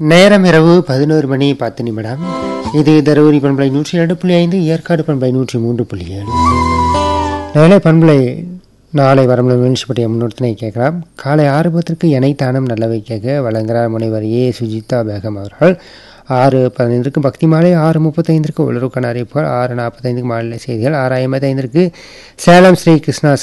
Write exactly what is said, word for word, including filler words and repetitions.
நேரம் இரவு பதினோரு மணி பத்து நிமிடம். இது தருமபுரி பண்பலை நூற்றி இரண்டு புள்ளி ஐந்து, ஏற்காடு பண்பலை நூற்றி மூன்று புள்ளி ஏழு. நாளை பண்பலை நாளை வரம்புல நிகழ்ச்சி பற்றிய முன்னோட்டத்தினை கேட்கலாம். காலை ஆறு பத்திற்கு எனைத்தானம் நல்லவை கேட்க வழங்குகிறார் முனைவர் ஏ சுஜிதா பேகம் அவர்கள். ஆறு பதினைந்திற்கு பக்தி மாலை, ஆறு முப்பத்தைந்திற்கு உலருக்கான அறிவிப்புகள், ஆறு நாற்பத்தைந்துக்கு மாநில செய்திகள், ஆறு ஐம்பத்தைந்திற்கு சேலம் ஸ்ரீ கிருஷ்ணா